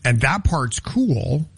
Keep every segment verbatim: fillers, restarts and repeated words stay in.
And that part's cool.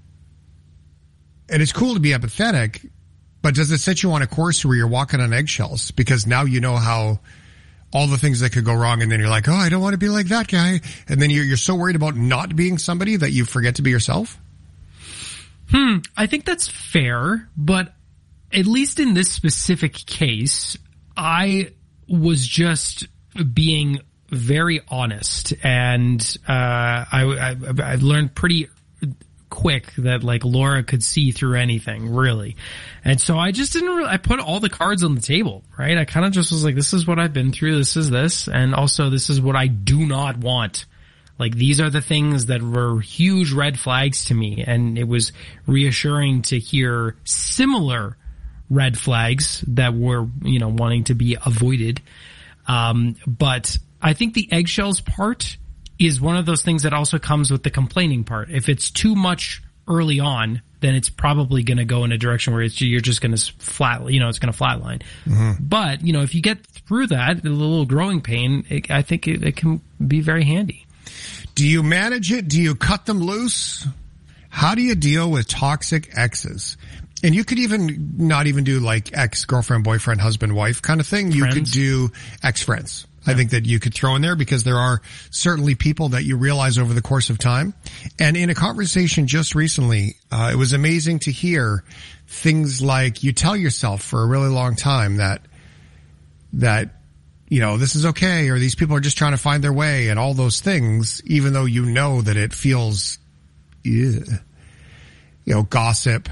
And it's cool to be empathetic, but does it set you on a course where you're walking on eggshells? Because now you know how all the things that could go wrong, and then you're like, oh, I don't want to be like that guy. And then you're, you're so worried about not being somebody that you forget to be yourself? Hmm, I think that's fair, but at least in this specific case, I was just being very honest, and uh, I, I, I learned pretty quick that like Laura could see through anything, really. And so I just didn't really, I put all the cards on the table, right? I kind of just was like, this is what I've been through, this is this, and also this is what I do not want. Like, these are the things that were huge red flags to me, and it was reassuring to hear similar red flags that were, you know, wanting to be avoided. Um, but I think the eggshells part is one of those things that also comes with the complaining part. If it's too much early on, then it's probably going to go in a direction where it's, you're just going to flat, you know, it's going to flatline. Mm-hmm. But, you know, if you get through that, a little growing pain, it, I think it, it can be very handy. Do you manage it? Do you cut them loose? How do you deal with toxic exes? And you could even not even do like ex-girlfriend, boyfriend, husband, wife kind of thing. You Friends. could do ex-friends. I think that you could throw in there because there are certainly people that you realize over the course of time. And in a conversation just recently, uh, it was amazing to hear things like you tell yourself for a really long time that, that, you know, this is okay, or these people are just trying to find their way and all those things, even though you know that it feels, ugh, you know, gossip,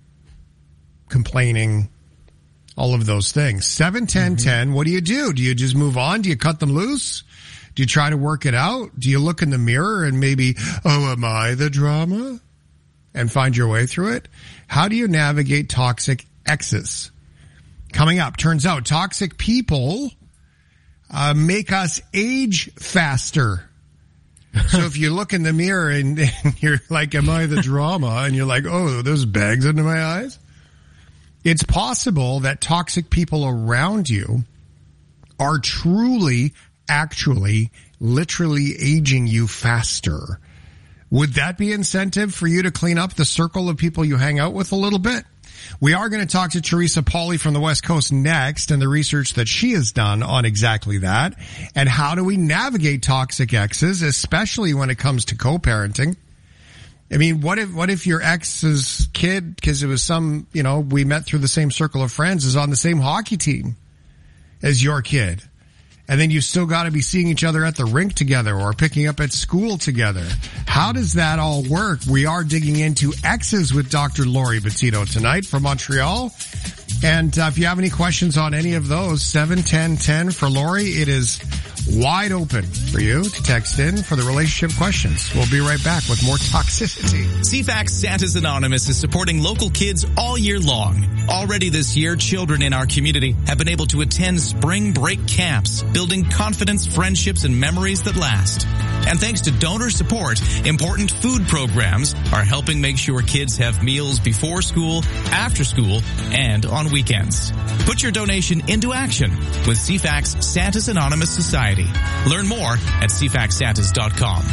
complaining, all of those things. seven ten ten, mm-hmm. What do you do? Do you just move on? Do you cut them loose? Do you try to work it out? Do you look in the mirror and maybe, oh, am I the drama? And find your way through it? How do you navigate toxic exes? Coming up, turns out toxic people uh, make us age faster. So if you look in the mirror and, and you're like, am I the drama? And you're like, oh, there's bags under my eyes. It's possible that toxic people around you are truly, actually, literally aging you faster. Would that be incentive for you to clean up the circle of people you hang out with a little bit? We are going to talk to Teresa Pauly from the West Coast next and the research that she has done on exactly that. And how do we navigate toxic exes, especially when it comes to co-parenting? I mean, what if, what if your ex's kid, because it was some, you know, we met through the same circle of friends, is on the same hockey team as your kid? And then you still got to be seeing each other at the rink together or picking up at school together. How does that all work? We are digging into exes with Doctor Lori Bettino tonight from Montreal. And uh, if you have any questions on any of those, seven ten ten for Lori. It is wide open for you to text in for the relationship questions. We'll be right back with more toxicity. C FAX Santa's Anonymous is supporting local kids all year long. Already this year, children in our community have been able to attend spring break camps, building confidence, friendships, and memories that last. And thanks to donor support, important food programs are helping make sure kids have meals before school, after school, and on weekends. Put your donation into action with C FAX Santa's Anonymous Society. Learn more at c fax santas dot com.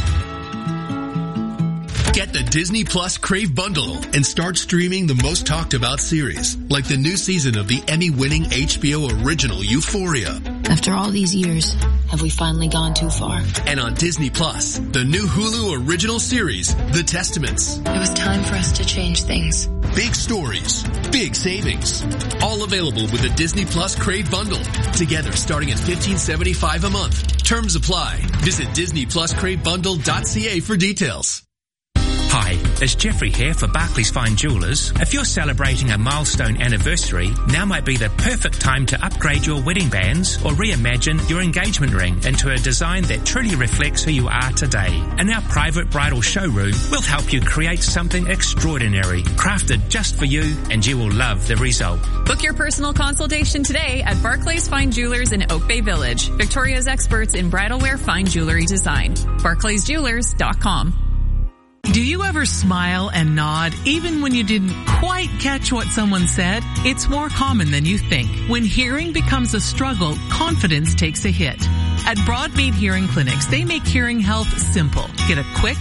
Get the Disney Plus Crave Bundle and start streaming the most talked about series, like the new season of the Emmy-winning H B O original Euphoria. After all these years, have we finally gone too far? And on Disney Plus, the new Hulu original series, The Testaments. It was time for us to change things. Big stories, big savings. All available with the Disney Plus Crave Bundle. Together starting at fifteen seventy-five a month. Terms apply. Visit disney plus crave bundle dot c a for details. Hi, it's Jeffrey here for Barclays Fine Jewellers. If you're celebrating a milestone anniversary, now might be the perfect time to upgrade your wedding bands or reimagine your engagement ring into a design that truly reflects who you are today. In our private bridal showroom, we'll help you create something extraordinary, crafted just for you, and you will love the result. Book your personal consultation today at Barclays Fine Jewelers in Oak Bay Village, Victoria's experts in bridal wear fine jewelry design. barclays jewelers dot com. Do you ever smile and nod even when you didn't quite catch what someone said? It's more common than you think. When hearing becomes a struggle, confidence takes a hit. At Broadmead Hearing Clinics, they make hearing health simple. Get a quick